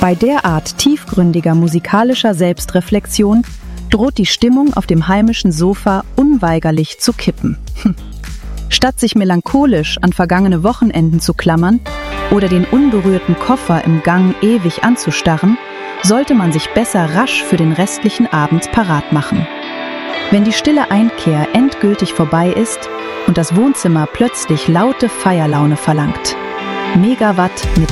Bei derart tiefgründiger musikalischer Selbstreflexion droht die Stimmung auf dem heimischen Sofa unweigerlich zu kippen. Statt sich melancholisch an vergangene Wochenenden zu klammern oder den unberührten Koffer im Gang ewig anzustarren, sollte man sich besser rasch für den restlichen Abend parat machen. Wenn die stille Einkehr endgültig vorbei ist und das Wohnzimmer plötzlich laute Feierlaune verlangt. Megawatt mit